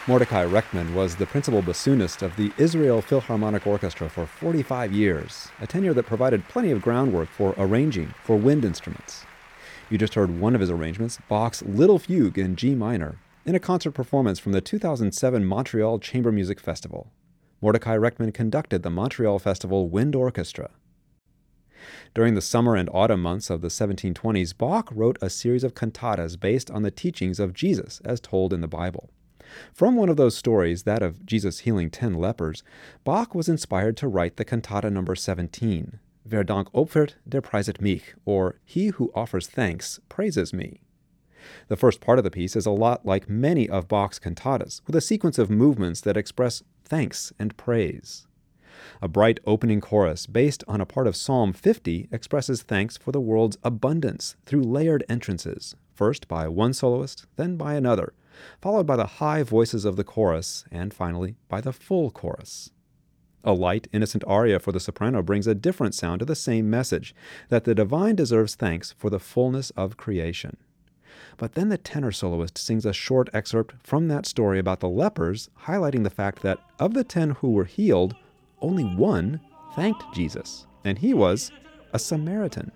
Mordecai Reckman was the principal bassoonist of the Israel Philharmonic Orchestra for 45 years, a tenure that provided plenty of groundwork for arranging for wind instruments. You just heard one of his arrangements, Bach's Little Fugue in G minor, in a concert performance from the 2007 Montreal Chamber Music Festival. Mordecai Reckman conducted the Montreal Festival Wind Orchestra. During the summer and autumn months of the 1720s, Bach wrote a series of cantatas based on the teachings of Jesus as told in the Bible. From one of those stories, that of Jesus healing 10 lepers, Bach was inspired to write the cantata number 17, Wer Dank opfert, der preiset mich, or He who offers thanks praises me. The first part of the piece is a lot like many of Bach's cantatas, with a sequence of movements that express thanks and praise. A bright opening chorus based on a part of Psalm 50 expresses thanks for the world's abundance through layered entrances, first by one soloist, then by another, followed by the high voices of the chorus, and finally by the full chorus. A light, innocent aria for the soprano brings a different sound to the same message, that the divine deserves thanks for the fullness of creation. But then the tenor soloist sings a short excerpt from that story about the lepers, highlighting the fact that of the 10 who were healed, only one thanked Jesus, and he was a Samaritan.